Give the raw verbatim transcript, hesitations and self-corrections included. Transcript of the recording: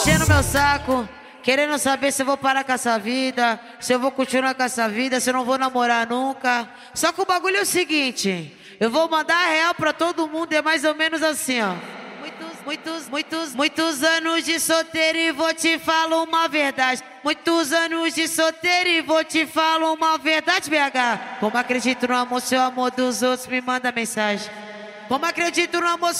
enchendo meu saco, querendo saber se eu vou parar com essa vida, se eu vou continuar com essa vida, se eu não vou namorar nunca. Só que o bagulho é o seguinte, eu vou mandar a real pra todo mundo, é mais ou menos assim, ó. Muitos, muitos, muitos, muitos anos de solteiro e vou te falar uma verdade. Muitos anos de solteiro e vou te falar uma verdade, B H. Como acredito no amor, se o amor dos outros me manda mensagem. Como acredito no amor,